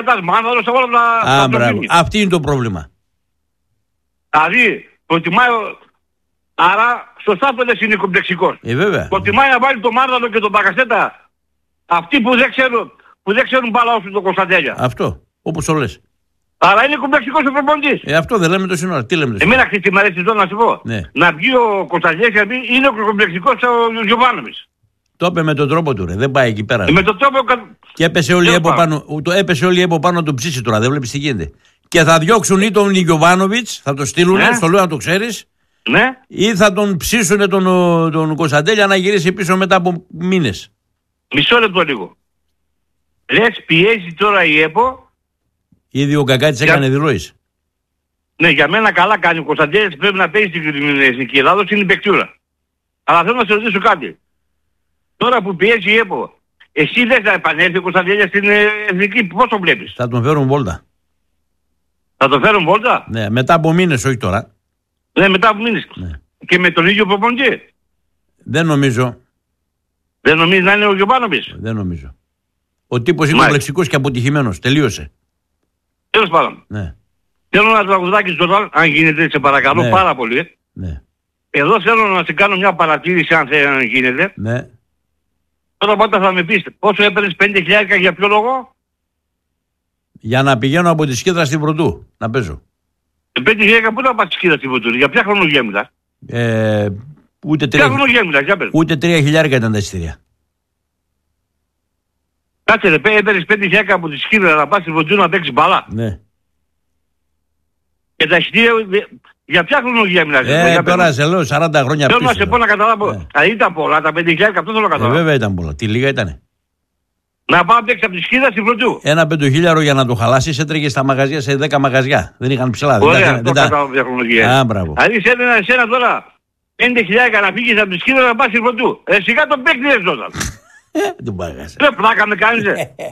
μάνδαλος, όλα τα αυτή είναι το πρόβλημα. Δηλαδή, προτιμάει, άρα σωστά το λες είναι κομπλεξικός. Βέβαια. Προτιμάει να βάλει το Μάρδαλο και τον Μπακασέτα αυτοί που δεν ξέρουν μπάλα όσο το Κωνσταντέλια. Αυτό, όπως το λες. Άρα είναι κομπλεξικός ο προπονητής. Αυτό δεν λέμε το σύνορα. Τι λέμε το σύνορα. Εμένα χθες τη μαρέτσι εδώ να σου πω. Ναι. Να βγει ο Κωνσταντέλιας και να πει είναι ο κομπλεξικός ο Γιωβάνοβιτς. Το είπε με τον τρόπο του, ρε. Δεν πάει εκεί πέρα. Με τον τρόπο. Και έπεσε όλη η ΕΠΟ πάνω. Έπεσε όλη η ΕΠΟ πάνω να τον ψήσει τώρα. Δεν βλέπει τι γίνεται. Και θα διώξουν ή τον Γιωβάνοβιτς, θα το στείλουν, στο λέω να το ξέρεις. Ναι. Ή θα τον ψήσουν τον Κωνσταντέλια να γυρίσει πίσω μετά από μήνες. Μισό λεπτό λίγο. Λες πιέζει τώρα η ΕΠΟ. Ήδη ο Γκαγκάτης έκανε δηλώσεις. Ναι, για μένα καλά κάνει ο Κωνσταντέλιας, πρέπει να παίζει στην Εθνική Ελλάδος, είναι η παικτούρα. Αλλά θέλω να σε ρωτήσω κάτι. Τώρα που πιέζει η ΕΠΟ, εσύ δεν θα επανέλθει ο Κωνσταντέλιας στην Εθνική, πώς το βλέπεις? Θα τον φέρουν βόλτα. Θα τον φέρουν βόλτα? Ναι, μετά από μήνες, όχι τώρα. Ναι, μετά από μήνες. Ναι. Και με τον ίδιο προπονητή. Δεν νομίζω. Δεν νομίζεις να είναι ο Γιωβάνοβιτς? Δεν νομίζω. Ο τύπος είναι κομπλεξικός και αποτυχημένος. Τελείωσε. Τέλος πάντων. Ναι. Θέλω ένα τραγουδάκι Ζόρδαν, αν γίνεται, σε παρακαλώ πάρα πολύ. Ναι. Εδώ θέλω να σε κάνω μια παρατήρηση, αν γίνεται. Ναι. Τώρα πάντα θα με πεις, πόσο έπαιρνες 5.000 για ποιο λόγο? Για να πηγαίνω από τη Σκίδρα στην Πρωτού, να παίζω. 5.000 πού να πας στη Σκίδρα στην Πρωτού, για ποια χρονολογία μιλάς? Ούτε 3.000 ήταν τα εισιτήρια. Κάτσε ρε, έπαιρνες 5.000 από τη Σκίδρα να πας στην Πρωτού να παίξεις μπάλα. Ναι. Και τα εισιτήρια, για ποια χρονολογία μιλάς? Τώρα σε λέω 40 χρόνια πίσω. Θέλω να σε πω να καταλάβω. Ήταν πολλά τα 5.000, αυτό θέλω να καταλάβω. Βέβαια ήταν πολλά. Τι λίγα ήτανε. Να πάω να παίξεις από τη Σκίδρα στην Πρωτού. Ένα 5.000 για να το χαλάσεις έτρεγε στα μαγαζιά σε 10 μαγαζιά. Δεν είχαν ψηλά. Ωραία, δεν κατάλαβα ποια χρονολογία. Δηλαδή εσένα τώρα 5.000 να φύγεις από τη Σκίδρα να πας στην Πρωτού. Σιγά τον παίκτης τότε. Τον πάγασε. Δεν πλάκα με κάνεις.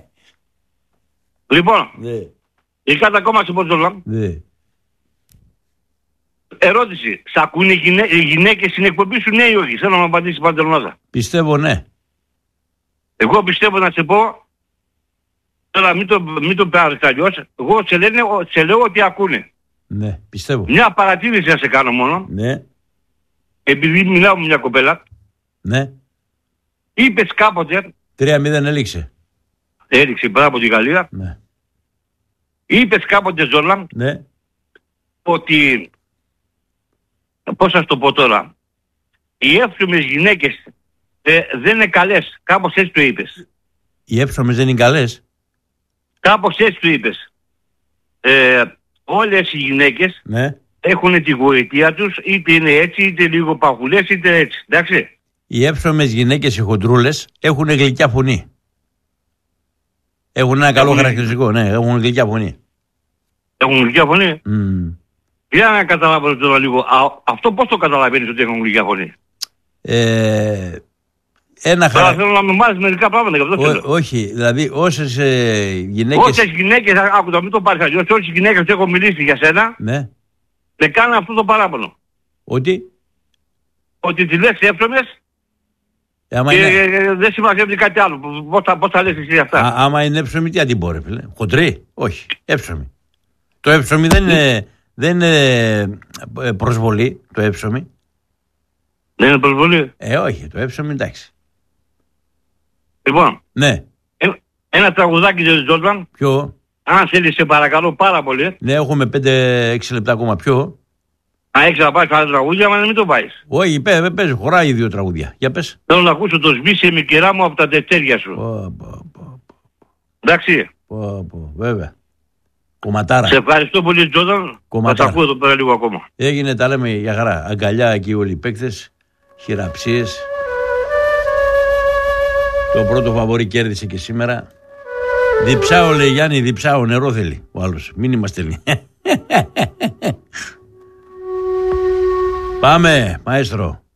Λοιπόν, η κάτω ακόμα σε Πορτολάν. Ερώτηση. Σ' ακούνε οι γυναίκες στην εκπομπή σου, ναι ή όχι? Θέλω να μου απαντήσει η Παντελονάζα. Πιστεύω ναι. Εγώ πιστεύω να σε πω, τώρα μην το πάρεις αλλιώς, εγώ σε λέω ότι ακούνε. Ναι, πιστεύω. Μια παρατήρηση να σε κάνω μόνο. Ναι. Επειδή μιλάω με μια κοπέλα. Ναι. Είπες κάποτε. 3-0 έληξε. Έληξε, μπράβο τη Γαλλία. Ναι. Είπες κάποτε, Ζόρλαν. Ναι. Ότι, πώς θα το πω τώρα, οι εύθυμες γυναίκες δεν είναι καλές. Κάπως έτσι το είπες. Οι εύθυμες δεν είναι καλές. Κάπως έτσι το είπες. Όλες οι γυναίκες έχουν τη γοητεία τους, είτε είναι έτσι, είτε λίγο παχουλές, είτε έτσι. Εντάξει. Οι εύθυμες γυναίκες, οι χοντρούλες, έχουν γλυκιά φωνή. Έχουν ένα καλό χαρακτηριστικό, ναι, έχουν γλυκιά φωνή. Έχουν γλυκιά φωνή. Για να καταλάβω τώρα λίγο. Αυτό πώς το καταλαβαίνεις ότι έχουν γλυκιά φωνή? Τώρα θέλω να με μάθεις μερικά πράγματα γι' αυτό θέλω. Όχι, δηλαδή όσες γυναίκες... Όσες γυναίκες, άκουτα μην το πάρεις αλλιώς, όσες γυναίκες που έχω μιλήσει για σένα, ναι, με κάνουν αυτό το παράπονο. Ότι? Ότι τη λες εύθυμες και δεν συμμαζεύει κάτι άλλο. Πώς θα λες εσύ αυτά? Άμα είναι εύθυμη, τι αντιμπόρε, φίλε? Χοντρή? Όχι, εύθυμη. Το εύθυμη δεν είναι προσβολή, το εύσωμη. Δεν είναι προσβολή? Όχι, το εύσωμη εντάξει. Λοιπόν, ναι. Ένα τραγουδάκι δεν Ζόρδαν. Ποιο? Αν θέλεις σε παρακαλώ πάρα πολύ. Ναι, έχουμε 5-6 λεπτά ακόμα. Ποιο? Αν έχεις να πάρεις άλλα τραγούδια, αλλά μην το πάεις. Όχι, παίζει, χωράει 2 τραγούδια. Για πες. Θέλω να ακούσω το σβήσε με κερά μου από τα τετέρια σου. Εντάξει. Βέβαια. Κομματάρα. Σε ευχαριστώ πολύ, Τζόρνταν. Θα τα ακούω εδώ πέρα λίγο ακόμα. Έγινε, τα λέμε για χαρά. Αγκαλιά εκεί όλοι οι παίκτες. Χειραψίες. Το πρώτο φαβορί κέρδισε και σήμερα. Διψάω, λέει Γιάννη, διψάω. Νερό θέλει ο άλλος. Μήνυμα στέλνει. Πάμε, μαέστρο.